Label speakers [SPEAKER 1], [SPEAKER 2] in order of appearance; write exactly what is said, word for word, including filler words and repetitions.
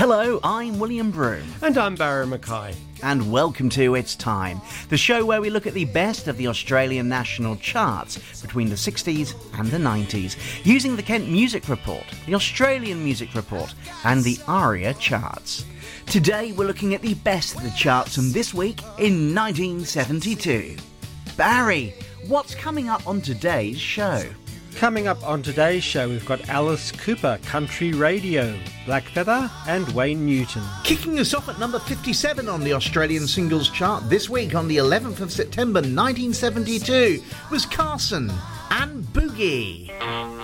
[SPEAKER 1] Hello, I'm William Broom.
[SPEAKER 2] And I'm Barry Mackay.
[SPEAKER 1] And welcome to It's Time, the show where we look at the best of the Australian national charts between the sixties and the nineties, using the Kent Music Report, the Australian Music Report, and the ARIA charts. Today we're looking at the best of the charts from this week in nineteen seventy-two. Barry, what's coming up on today's show?
[SPEAKER 2] Coming up on today's show, we've got Alice Cooper, Country Radio, Blackfeather and Wayne Newton.
[SPEAKER 3] Kicking us off at number fifty-seven on the Australian singles chart this week on the eleventh of September nineteen seventy-two was Carson and Boogie.